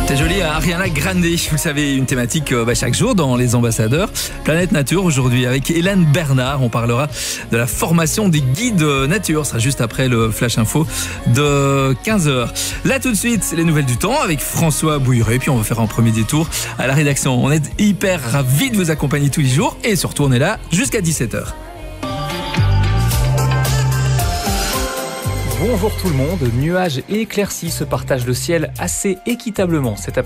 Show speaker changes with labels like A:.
A: C'est joli, Ariana Grande, vous savez, une thématique chaque jour dans Les Ambassadeurs. Planète Nature aujourd'hui avec Hélène Bernard. On parlera de la formation des guides nature. Ce sera juste après le Flash Info de 15h. Là tout de suite, c'est les nouvelles du temps avec François Bouilleret. Puis on va faire un premier détour à la rédaction. On est hyper ravis de vous accompagner tous les jours et surtout on est là jusqu'à 17h.
B: Bonjour tout le monde, nuages et éclaircies se partagent le ciel assez équitablement cet après-midi.